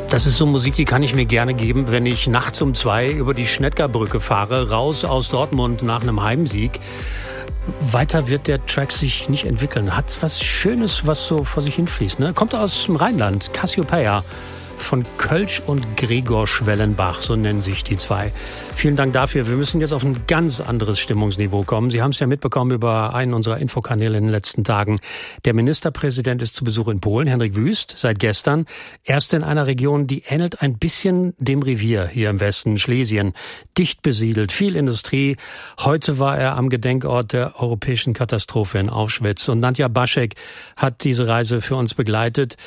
Das ist so Musik, die kann ich mir gerne geben, wenn ich nachts um 2 über die Schnettgerbrücke fahre, raus aus Dortmund nach einem Heimsieg. Weiter wird der Track sich nicht entwickeln. Hat was Schönes, was so vor sich hinfließt. Ne? Kommt aus dem Rheinland, Cassiopeia. Von Kölsch und Gregor Schwellenbach, so nennen sich die zwei. Vielen Dank dafür. Wir müssen jetzt auf ein ganz anderes Stimmungsniveau kommen. Sie haben es ja mitbekommen über einen unserer Infokanäle in den letzten Tagen. Der Ministerpräsident ist zu Besuch in Polen, Hendrik Wüst, seit gestern. Erst in einer Region, die ähnelt ein bisschen dem Revier hier im Westen, Schlesien. Dicht besiedelt, viel Industrie. Heute war er am Gedenkort der europäischen Katastrophe in Auschwitz. Und Nadja Baschek hat diese Reise für uns begleitet.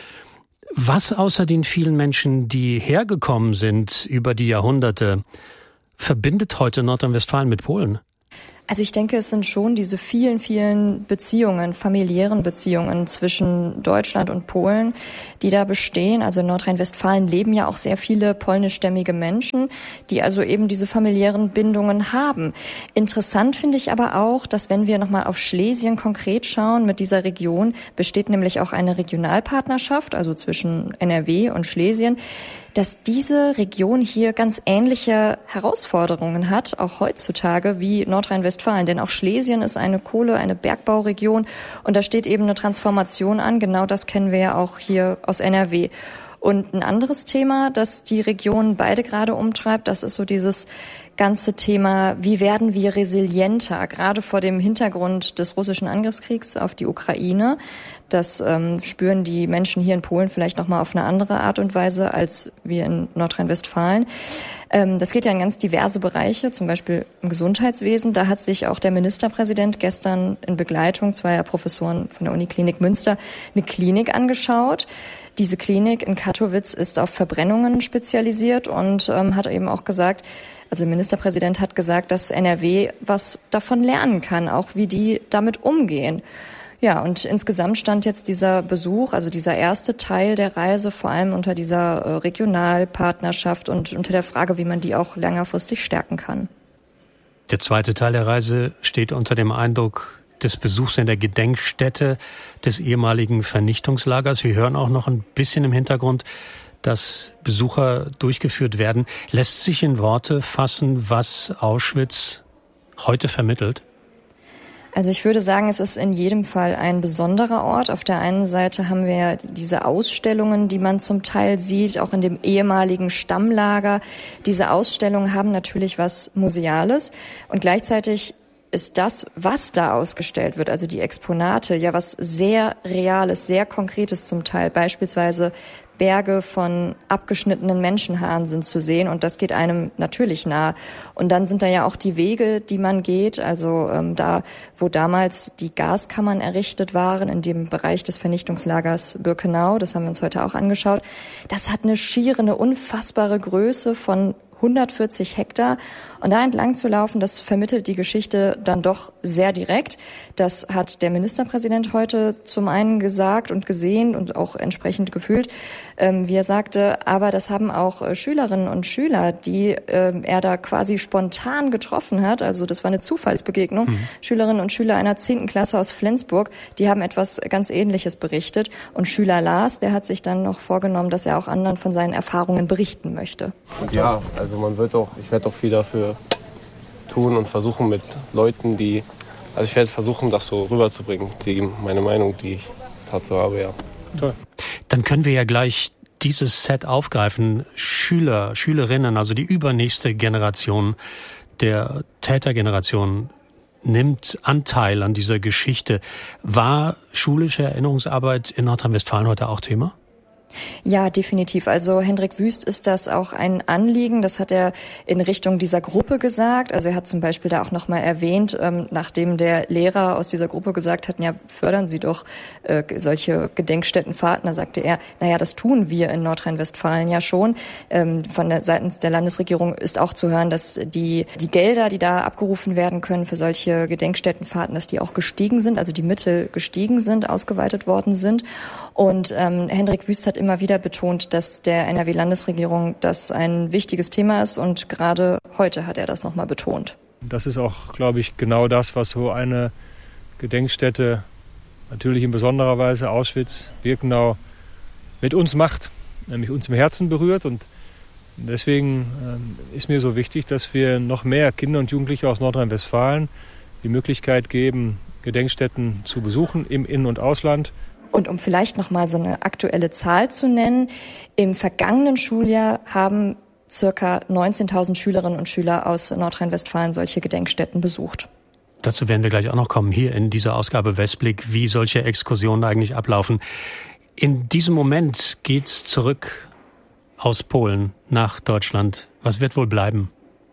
Was außer den vielen Menschen, die hergekommen sind über die Jahrhunderte, verbindet heute Nordrhein-Westfalen mit Polen? Also ich denke, es sind schon diese vielen Beziehungen, familiären Beziehungen zwischen Deutschland und Polen, die da bestehen. Also in Nordrhein-Westfalen leben ja auch sehr viele polnischstämmige Menschen, die also eben diese familiären Bindungen haben. Interessant finde ich aber auch, dass wenn wir nochmal auf Schlesien konkret schauen, mit dieser Region besteht nämlich auch eine Regionalpartnerschaft, also zwischen NRW und Schlesien, dass diese Region hier ganz ähnliche Herausforderungen hat, auch heutzutage wie Nordrhein-Westfalen. Denn auch Schlesien ist eine eine Bergbauregion und da steht eben eine Transformation an. Genau das kennen wir ja auch hier aus NRW. Und ein anderes Thema, das die Region beide gerade umtreibt, das ist so dieses ganze Thema, wie werden wir resilienter, gerade vor dem Hintergrund des russischen Angriffskriegs auf die Ukraine. Das spüren die Menschen hier in Polen vielleicht nochmal auf eine andere Art und Weise als wir in Nordrhein-Westfalen. Das geht ja in ganz diverse Bereiche, zum Beispiel im Gesundheitswesen. Da hat sich auch der Ministerpräsident gestern in Begleitung zweier Professoren von der Uniklinik Münster eine Klinik angeschaut. Diese Klinik in Kattowitz ist auf Verbrennungen spezialisiert und hat eben auch gesagt, also der Ministerpräsident hat gesagt, dass NRW was davon lernen kann, auch wie die damit umgehen. Ja, und insgesamt stand jetzt dieser Besuch, also dieser erste Teil der Reise, vor allem unter dieser Regionalpartnerschaft und unter der Frage, wie man die auch längerfristig stärken kann. Der zweite Teil der Reise steht unter dem Eindruck des Besuchs in der Gedenkstätte des ehemaligen Vernichtungslagers. Wir hören auch noch ein bisschen im Hintergrund, dass Besucher durchgeführt werden. Lässt sich in Worte fassen, was Auschwitz heute vermittelt? Also ich würde sagen, es ist in jedem Fall ein besonderer Ort. Auf der einen Seite haben wir diese Ausstellungen, die man zum Teil sieht, auch in dem ehemaligen Stammlager. Diese Ausstellungen haben natürlich was Museales und gleichzeitig ist das, was da ausgestellt wird, also die Exponate, ja was sehr Reales, sehr Konkretes zum Teil. Beispielsweise Berge von abgeschnittenen Menschenhaaren sind zu sehen und das geht einem natürlich nahe. Und dann sind da ja auch die Wege, die man geht, also da, wo damals die Gaskammern errichtet waren, in dem Bereich des Vernichtungslagers Birkenau, das haben wir uns heute auch angeschaut. Das hat eine schiere, eine unfassbare Größe von 140 Hektar. Und da entlang zu laufen, das vermittelt die Geschichte dann doch sehr direkt. Das hat der Ministerpräsident heute zum einen gesagt und gesehen und auch entsprechend gefühlt, wie er sagte. Aber das haben auch Schülerinnen und Schüler, die er da quasi spontan getroffen hat. Also das war eine Zufallsbegegnung. Schülerinnen und Schüler einer 10. Klasse aus Flensburg, die haben etwas ganz Ähnliches berichtet. Und Schüler Lars, der hat sich dann noch vorgenommen, dass er auch anderen von seinen Erfahrungen berichten möchte. Ja, also ich werde auch viel dafür tun und versuchen mit Leuten, ich werde versuchen, das so rüberzubringen, meine Meinung, die ich dazu habe, ja. Toll. Dann können wir ja gleich dieses Set aufgreifen. Schüler, Schülerinnen, also die übernächste Generation der Tätergeneration nimmt Anteil an dieser Geschichte. War schulische Erinnerungsarbeit in Nordrhein-Westfalen heute auch Thema? Ja, definitiv. Also Hendrik Wüst ist das auch ein Anliegen. Das hat er in Richtung dieser Gruppe gesagt. Also er hat zum Beispiel da auch nochmal erwähnt, nachdem der Lehrer aus dieser Gruppe gesagt hat, ja, fördern Sie doch solche Gedenkstättenfahrten. Da sagte er, naja, das tun wir in Nordrhein-Westfalen ja schon. Von der seitens der Landesregierung ist auch zu hören, dass die Gelder, die da abgerufen werden können für solche Gedenkstättenfahrten, dass die auch gestiegen sind, also die Mittel gestiegen sind, ausgeweitet worden sind. Und Hendrik Wüst hat immer wieder betont, dass der NRW-Landesregierung das ein wichtiges Thema ist und gerade heute hat er das nochmal betont. Das ist auch, glaube ich, genau das, was so eine Gedenkstätte natürlich in besonderer Weise Auschwitz, Birkenau mit uns macht. mich uns im Herzen berührt. Und deswegen ist mir so wichtig, dass wir noch mehr Kinder und Jugendliche aus Nordrhein-Westfalen die Möglichkeit geben, Gedenkstätten zu besuchen im In- und Ausland. Und um vielleicht noch mal so eine aktuelle Zahl zu nennen, im vergangenen Schuljahr haben circa 19.000 Schülerinnen und Schüler aus Nordrhein-Westfalen solche Gedenkstätten besucht. Dazu werden wir gleich auch noch kommen, hier in dieser Ausgabe Westblick, wie solche Exkursionen eigentlich ablaufen. In diesem Moment geht's zurück aus Polen nach Deutschland. Was wird wohl bleiben?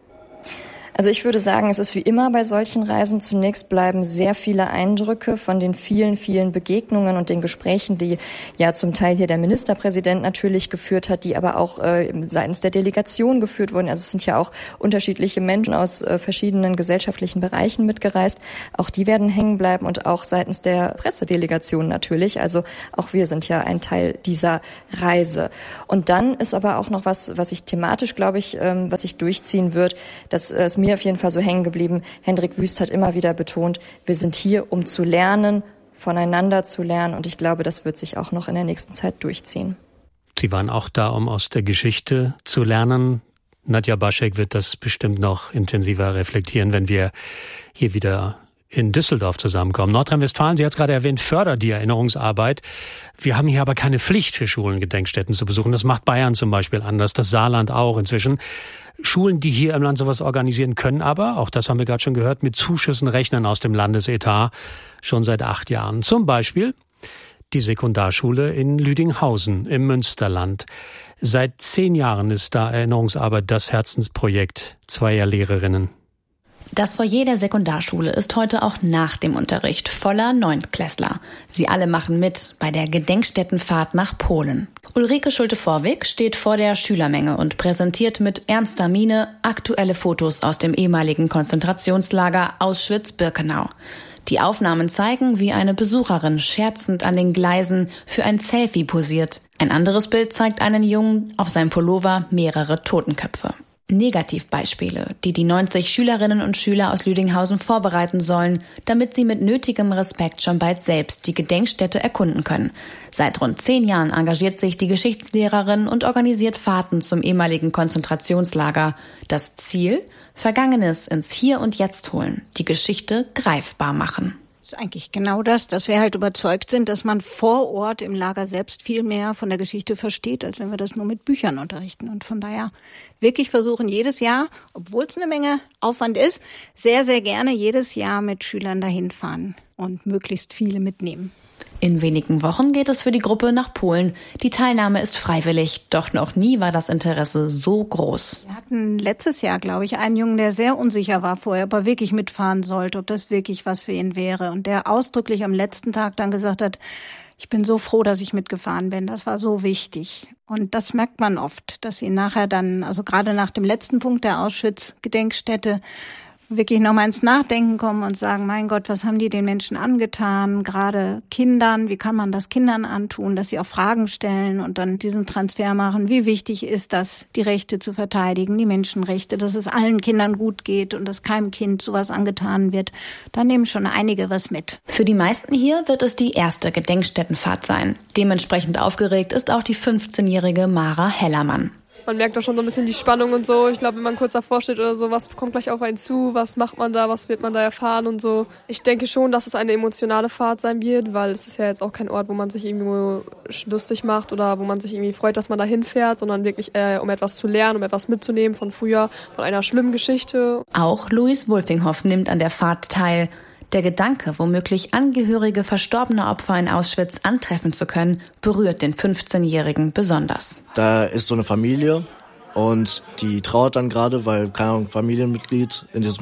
Also ich würde sagen, es ist wie immer bei solchen Reisen. Zunächst bleiben sehr viele Eindrücke von den vielen, vielen Begegnungen und den Gesprächen, die ja zum Teil hier der Ministerpräsident natürlich geführt hat, die aber auch seitens der Delegation geführt wurden. Also es sind ja auch unterschiedliche Menschen aus verschiedenen gesellschaftlichen Bereichen mitgereist. Auch die werden hängen bleiben und auch seitens der Pressedelegation natürlich. Also auch wir sind ja ein Teil dieser Reise. Und dann ist aber auch noch was ich thematisch, glaube ich, was sich durchziehen wird, dass es mir auf jeden Fall so hängen geblieben. Hendrik Wüst hat immer wieder betont, wir sind hier, um zu lernen, voneinander zu lernen. Und ich glaube, das wird sich auch noch in der nächsten Zeit durchziehen. Sie waren auch da, um aus der Geschichte zu lernen. Nadja Baschek wird das bestimmt noch intensiver reflektieren, wenn wir hier wieder in Düsseldorf zusammenkommen. Nordrhein-Westfalen, Sie hat es gerade erwähnt, fördert die Erinnerungsarbeit. Wir haben hier aber keine Pflicht für Schulen, Gedenkstätten zu besuchen. Das macht Bayern zum Beispiel anders, das Saarland auch inzwischen. Schulen, die hier im Land sowas organisieren können, aber, auch das haben wir gerade schon gehört, mit Zuschüssen rechnen aus dem Landesetat schon seit 8 Jahren. Zum Beispiel die Sekundarschule in Lüdinghausen im Münsterland. Seit 10 Jahren ist da Erinnerungsarbeit das Herzensprojekt zweier Lehrerinnen. Das Foyer der Sekundarschule ist heute auch nach dem Unterricht voller Neuntklässler. Sie alle machen mit bei der Gedenkstättenfahrt nach Polen. Ulrike Schulte-Vorwig steht vor der Schülermenge und präsentiert mit ernster Miene aktuelle Fotos aus dem ehemaligen Konzentrationslager Auschwitz-Birkenau. Die Aufnahmen zeigen, wie eine Besucherin scherzend an den Gleisen für ein Selfie posiert. Ein anderes Bild zeigt einen Jungen, auf seinem Pullover mehrere Totenköpfe. Negativbeispiele, die 90 Schülerinnen und Schüler aus Lüdinghausen vorbereiten sollen, damit sie mit nötigem Respekt schon bald selbst die Gedenkstätte erkunden können. Seit rund 10 Jahren engagiert sich die Geschichtslehrerin und organisiert Fahrten zum ehemaligen Konzentrationslager. Das Ziel? Vergangenes ins Hier und Jetzt holen, die Geschichte greifbar machen. Das ist eigentlich genau das, dass wir halt überzeugt sind, dass man vor Ort im Lager selbst viel mehr von der Geschichte versteht, als wenn wir das nur mit Büchern unterrichten. Und von daher wirklich versuchen jedes Jahr, obwohl es eine Menge Aufwand ist, sehr, sehr gerne jedes Jahr mit Schülern dahin fahren und möglichst viele mitnehmen. In wenigen Wochen geht es für die Gruppe nach Polen. Die Teilnahme ist freiwillig, doch noch nie war das Interesse so groß. Wir hatten letztes Jahr, glaube ich, einen Jungen, der sehr unsicher war vorher, ob er wirklich mitfahren sollte, ob das wirklich was für ihn wäre. Und der ausdrücklich am letzten Tag dann gesagt hat, ich bin so froh, dass ich mitgefahren bin. Das war so wichtig. Und das merkt man oft, dass sie nachher dann, also gerade nach dem letzten Punkt der Auschwitz-Gedenkstätte, wirklich nochmal ins Nachdenken kommen und sagen, mein Gott, was haben die den Menschen angetan, gerade Kindern, wie kann man das Kindern antun, dass sie auch Fragen stellen und dann diesen Transfer machen, wie wichtig ist das, die Rechte zu verteidigen, die Menschenrechte, dass es allen Kindern gut geht und dass keinem Kind sowas angetan wird. Da nehmen schon einige was mit. Für die meisten hier wird es die erste Gedenkstättenfahrt sein. Dementsprechend aufgeregt ist auch die 15-jährige Mara Hellermann. Man merkt auch schon so ein bisschen die Spannung und so. Ich glaube, wenn man kurz davor steht oder so, was kommt gleich auf einen zu, was macht man da, was wird man da erfahren und so. Ich denke schon, dass es eine emotionale Fahrt sein wird, weil es ist ja jetzt auch kein Ort, wo man sich irgendwo lustig macht oder wo man sich irgendwie freut, dass man da hinfährt, sondern wirklich um etwas zu lernen, um etwas mitzunehmen von früher, von einer schlimmen Geschichte. Auch Luis Wulfinghoff nimmt an der Fahrt teil. Der Gedanke, womöglich Angehörige verstorbener Opfer in Auschwitz antreffen zu können, berührt den 15-Jährigen besonders. Da ist so eine Familie und die trauert dann gerade, weil, keine Ahnung, Familienmitglied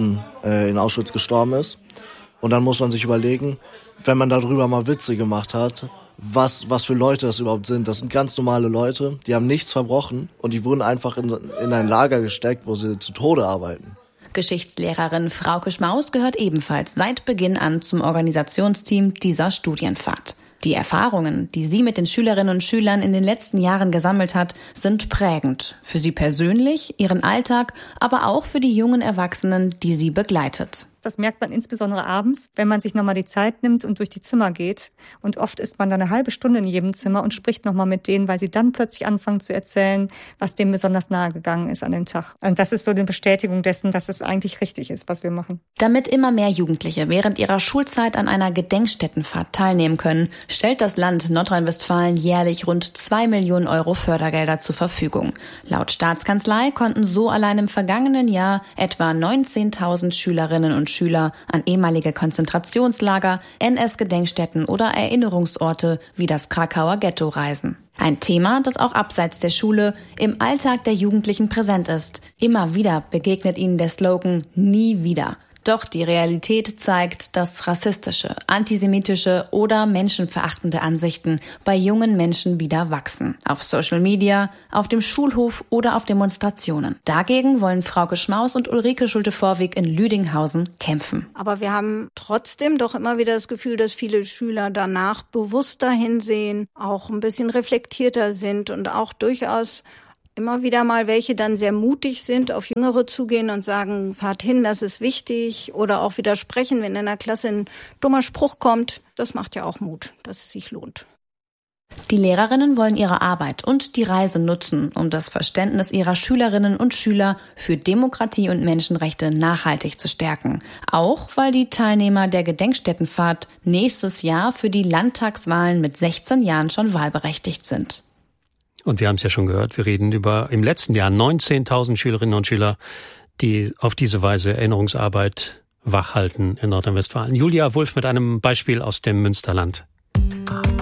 in Auschwitz gestorben ist. Und dann muss man sich überlegen, wenn man darüber mal Witze gemacht hat, was für Leute das überhaupt sind. Das sind ganz normale Leute, die haben nichts verbrochen und die wurden einfach in ein Lager gesteckt, wo sie zu Tode arbeiten. Geschichtslehrerin Frauke Schmaus gehört ebenfalls seit Beginn an zum Organisationsteam dieser Studienfahrt. Die Erfahrungen, die sie mit den Schülerinnen und Schülern in den letzten Jahren gesammelt hat, sind prägend. Für sie persönlich, ihren Alltag, aber auch für die jungen Erwachsenen, die sie begleitet. Das merkt man insbesondere abends, wenn man sich nochmal die Zeit nimmt und durch die Zimmer geht. Und oft ist man dann eine halbe Stunde in jedem Zimmer und spricht nochmal mit denen, weil sie dann plötzlich anfangen zu erzählen, was dem besonders nahe gegangen ist an dem Tag. Und das ist so eine Bestätigung dessen, dass es eigentlich richtig ist, was wir machen. Damit immer mehr Jugendliche während ihrer Schulzeit an einer Gedenkstättenfahrt teilnehmen können, stellt das Land Nordrhein-Westfalen jährlich rund 2 Millionen Euro Fördergelder zur Verfügung. Laut Staatskanzlei konnten so allein im vergangenen Jahr etwa 19.000 Schülerinnen und Schüler an ehemalige Konzentrationslager, NS-Gedenkstätten oder Erinnerungsorte wie das Krakauer Ghetto reisen. Ein Thema, das auch abseits der Schule im Alltag der Jugendlichen präsent ist. Immer wieder begegnet ihnen der Slogan „Nie wieder". Doch die Realität zeigt, dass rassistische, antisemitische oder menschenverachtende Ansichten bei jungen Menschen wieder wachsen. Auf Social Media, auf dem Schulhof oder auf Demonstrationen. Dagegen wollen Frauke Schmaus und Ulrike Schulte-Vorwig in Lüdinghausen kämpfen. Aber wir haben trotzdem doch immer wieder das Gefühl, dass viele Schüler danach bewusster hinsehen, auch ein bisschen reflektierter sind und auch durchaus immer wieder mal welche dann sehr mutig sind, auf Jüngere zugehen und sagen, fahrt hin, das ist wichtig. Oder auch widersprechen, wenn in der Klasse ein dummer Spruch kommt. Das macht ja auch Mut, dass es sich lohnt. Die Lehrerinnen wollen ihre Arbeit und die Reise nutzen, um das Verständnis ihrer Schülerinnen und Schüler für Demokratie und Menschenrechte nachhaltig zu stärken. Auch weil die Teilnehmer der Gedenkstättenfahrt nächstes Jahr für die Landtagswahlen mit 16 Jahren schon wahlberechtigt sind. Und wir haben es ja schon gehört, wir reden über im letzten Jahr 19.000 Schülerinnen und Schüler, die auf diese Weise Erinnerungsarbeit wachhalten in Nordrhein-Westfalen. Julia Wulff mit einem Beispiel aus dem Münsterland.